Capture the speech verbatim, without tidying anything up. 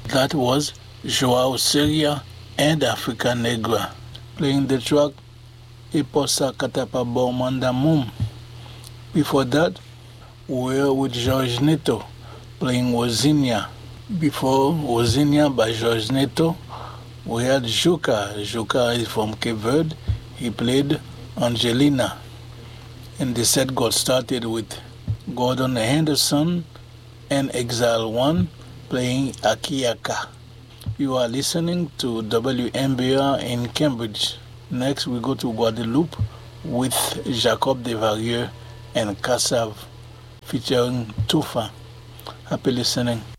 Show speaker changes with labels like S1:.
S1: That was Joao Seria and Africa Negra. Playing the track Iposa Katapa Bomanda Mum. Before that, we were with Jorge Neto playing Wozinha. Before Wozinha by Jorge Neto, we had Juca. Juca is from Cape Verde. He played Angelina. And the set got started with Gordon Henderson and Exile One playing Akiaka. You are listening to W M B R in Cambridge. Next, we go to Guadeloupe with Jacob Desvarieux and Kassav featuring Tufa. Happy listening.